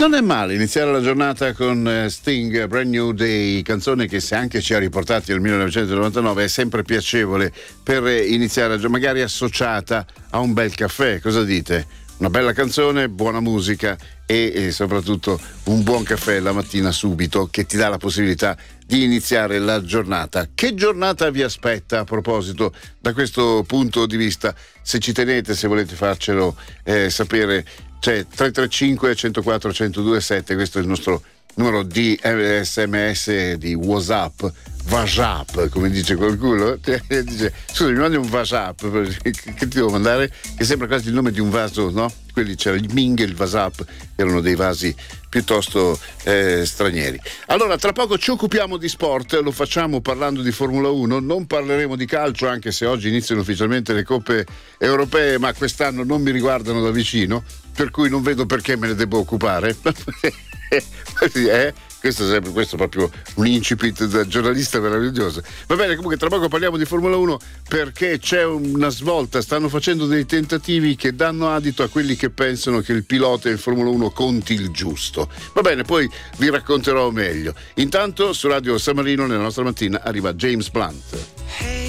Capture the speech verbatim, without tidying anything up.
Non è male iniziare la giornata con Sting, Brand New Day, canzone che se anche ci ha riportati nel millenovecentonovantanove è sempre piacevole per iniziare, magari associata a un bel caffè. Cosa dite? Una bella canzone, buona musica e, e soprattutto un buon caffè la mattina subito che ti dà la possibilità di iniziare la giornata. Che giornata vi aspetta a proposito da questo punto di vista? Se ci tenete, se volete farcelo eh, sapere, c'è tre tre cinque, uno zero quattro, uno zero due sette, questo è il nostro numero di S M S, di WhatsApp, WhatsApp come dice qualcuno. Dice, scusa, mi mandi un WhatsApp, che ti devo mandare? Che sembra quasi il nome di un vaso, no? Quelli c'era il Ming e il WhatsApp, erano dei vasi piuttosto eh, stranieri. Allora, tra poco ci occupiamo di sport, lo facciamo parlando di Formula uno, non parleremo di calcio, anche se oggi iniziano ufficialmente le coppe europee, ma quest'anno non mi riguardano da vicino, per cui non vedo perché me ne devo occupare. eh? Questo è sempre, questo è proprio un incipit da giornalista meraviglioso. Va bene, comunque tra poco parliamo di Formula uno perché c'è una svolta, stanno facendo dei tentativi che danno adito a quelli che pensano che il pilota in Formula uno conti il giusto. Va bene, poi vi racconterò meglio. Intanto su Radio San Marino nella nostra mattina arriva James Blunt. Hey.